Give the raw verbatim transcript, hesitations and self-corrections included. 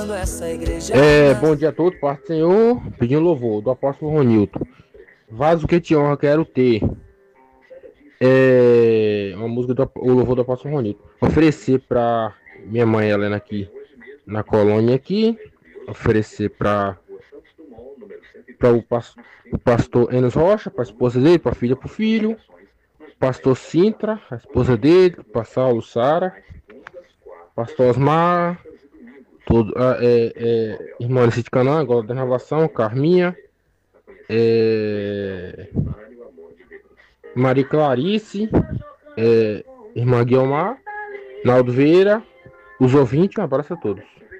É, bom dia a todos, Pai do Senhor, pedindo louvor do apóstolo Ronilton. Vaso que te honra, quero ter. É uma música do o louvor do apóstolo Ronilton. Oferecer para minha mãe Helena aqui na colônia aqui. Oferecer para para o, pas, o pastor Enos Rocha, para a esposa dele, para a filha, para o filho. Pastor Sintra, a esposa dele, para Saulo Sara. Pastor Osmar. Todo, ah, é, é, irmã Alice de Canaã, agora da renovação, Carminha, é, Maria Clarice, é, irmã Guiomar, Naldo Vieira, os ouvintes, um abraço a todos.